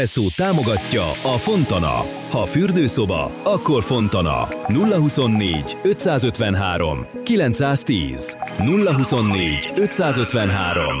Szó támogatja a Fontana. Ha fürdőszoba, akkor Fontana. 024 553 910. 024 553